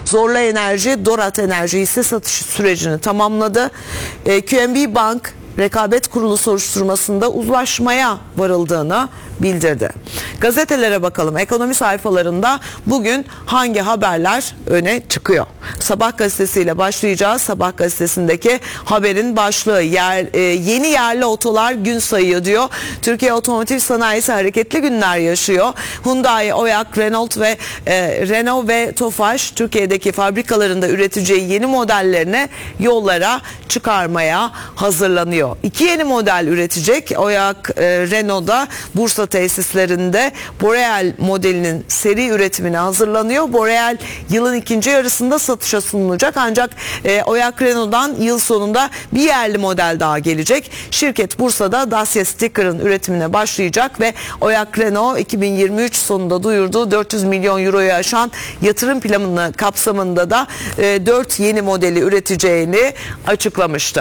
Zorlu Enerji, Dorat Enerji hisse satışı sürecini tamamladı. QNB Bank Rekabet Kurulu soruşturmasında uzlaşmaya varıldığını bildirdi. Gazetelere bakalım. Ekonomi sayfalarında bugün hangi haberler öne çıkıyor? Sabah gazetesiyle başlayacağız. Sabah gazetesindeki haberin başlığı yeni yerli otolar gün sayıyor diyor. Türkiye otomotiv sanayisi hareketli günler yaşıyor. Hyundai, Oyak, Renault ve Tofaş Türkiye'deki fabrikalarında üreteceği yeni modellerini yollara çıkarmaya hazırlanıyor. 2 yeni model üretecek. Oyak, Renault'da Bursa tesislerinde Boreal modelinin seri üretimine hazırlanıyor. Boreal yılın ikinci yarısında satışa sunulacak. Ancak Oyak Renault'dan yıl sonunda bir yerli model daha gelecek. Şirket Bursa'da Dacia Sticker'ın üretimine başlayacak ve Oyak Renault 2023 sonunda duyurduğu 400 milyon euroyu aşan yatırım planı kapsamında da 4 yeni modeli üreteceğini açıklamıştı.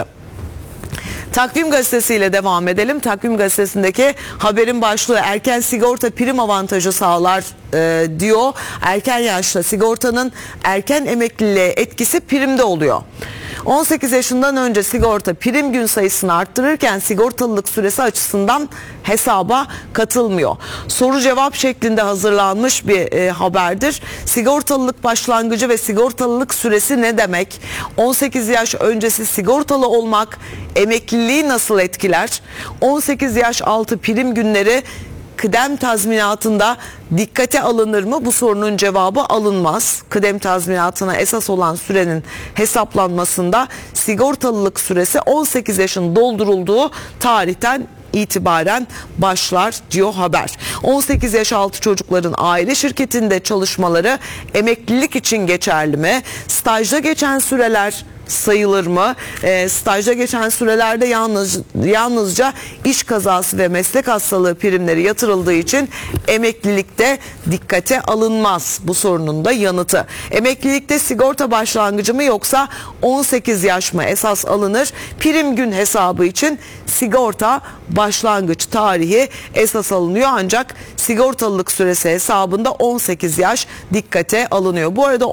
Takvim gazetesiyle devam edelim. Takvim gazetesindeki haberin başlığı erken sigorta prim avantajı sağlar diyor. Erken yaşta sigortanın erken emekliliğe etkisi primde oluyor. 18 yaşından önce sigorta prim gün sayısını arttırırken sigortalılık süresi açısından hesaba katılmıyor. Soru cevap şeklinde hazırlanmış bir haberdir. Sigortalılık başlangıcı ve sigortalılık süresi ne demek? 18 yaş öncesi sigortalı olmak emekliliği nasıl etkiler? 18 yaş altı prim günleri kıdem tazminatında dikkate alınır mı? Bu sorunun cevabı alınmaz. Kıdem tazminatına esas olan sürenin hesaplanmasında sigortalılık süresi 18 yaşın doldurulduğu tarihten itibaren başlar diyor haber. 18 yaş altı çocukların aile şirketinde çalışmaları emeklilik için geçerli mi? Stajda geçen süreler sayılır mı? Stajda geçen sürelerde yalnızca iş kazası ve meslek hastalığı primleri yatırıldığı için emeklilikte dikkate alınmaz. Bu sorunun da yanıtı. Emeklilikte sigorta başlangıcı mı yoksa 18 yaş mı esas alınır? Prim gün hesabı için sigorta başlangıç tarihi esas alınıyor ancak sigortalılık süresi hesabında 18 yaş dikkate alınıyor. Bu arada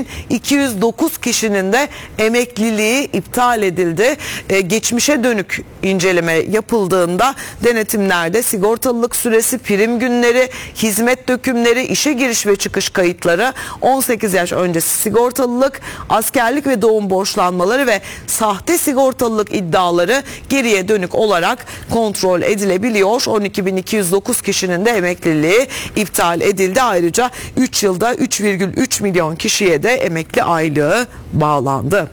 12.209 kişinin de emekliliği iptal edildi. Geçmişe dönük inceleme yapıldığında denetimlerde sigortalılık süresi, prim günleri, hizmet dökümleri, işe giriş ve çıkış kayıtları, 18 yaş öncesi sigortalılık, askerlik ve doğum borçlanmaları ve sahte sigortalılık iddiaları geriye dönük olarak kontrol edilebiliyor. 12.209 kişinin de emekliliği iptal edildi. Ayrıca 3 yılda 3,3 milyon kişiye de emekli aylığı bağlandı.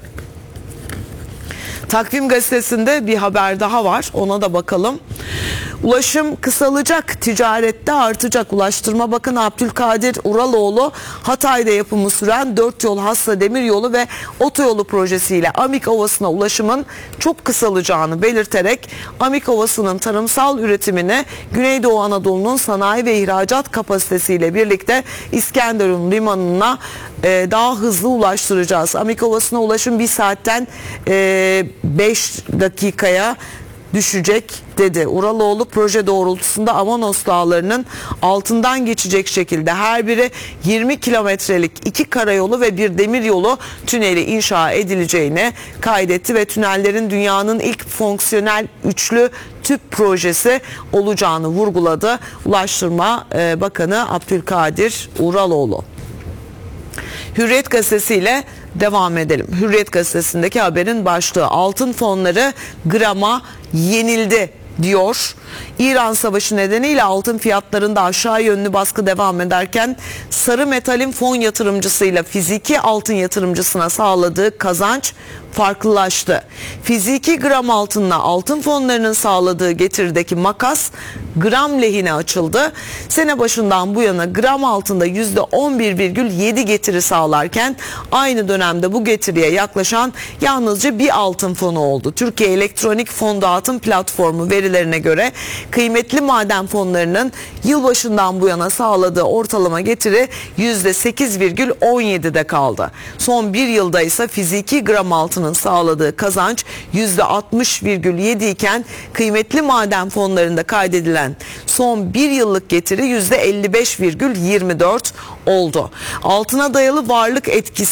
Takvim gazetesinde bir haber daha var. Ona da bakalım. Ulaşım kısalacak, ticarette artacak. Ulaştırma Bakanı Abdülkadir Uraloğlu Hatay'da yapımı süren 4 yol Hassa Demiryolu ve Otoyolu projesiyle Amik Ovası'na ulaşımın çok kısalacağını belirterek Amik Ovası'nın tarımsal üretimini Güneydoğu Anadolu'nun sanayi ve ihracat kapasitesiyle birlikte İskenderun limanına daha hızlı ulaştıracağız. Amik Ovası'na ulaşım 1 saatten 5 dakikaya düşecek dedi. Uraloğlu proje doğrultusunda Avanos Dağları'nın altından geçecek şekilde her biri 20 kilometrelik 2 karayolu ve bir demiryolu tüneli inşa edileceğini kaydetti ve tünellerin dünyanın ilk fonksiyonel üçlü tüp projesi olacağını vurguladı. Ulaştırma Bakanı Abdülkadir Uraloğlu. Hürriyet gazetesiyle devam edelim. Hürriyet gazetesindeki haberin başlığı altın fonları grama yenildi diyor. İran Savaşı nedeniyle altın fiyatlarında aşağı yönlü baskı devam ederken Sarı Metal'in fon yatırımcısıyla fiziki altın yatırımcısına sağladığı kazanç farklılaştı. Fiziki gram altınla altın fonlarının sağladığı getirideki makas gram lehine açıldı. Sene başından bu yana gram altında %11,7 getiri sağlarken aynı dönemde bu getiriye yaklaşan yalnızca bir altın fonu oldu. Türkiye Elektronik Fon Dağıtım Platformu verilerine göre kıymetli maden fonlarının yılbaşından bu yana sağladığı ortalama getiri %8,17'de kaldı. Son bir yılda ise fiziki gram altının sağladığı kazanç %60,7 iken kıymetli maden fonlarında kaydedilen son bir yıllık getiri %55,24 oldu. Altına dayalı varlık etkisi